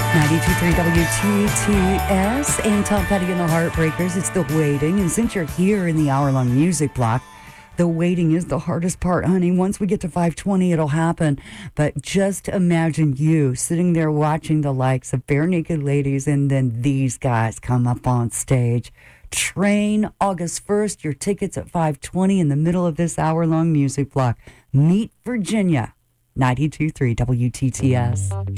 92.3 WTTS and Tom Petty and the Heartbreakers. It's The Waiting. And since you're here in the hour-long music block, the waiting is the hardest part, honey. Once we get to 5:20, it'll happen. But just imagine you sitting there watching the likes of Bare Naked Ladies and then these guys come up on stage. Train, August 1st. Your tickets at 5:20 in the middle of this hour-long music block. Meet Virginia. 92.3 WTTS.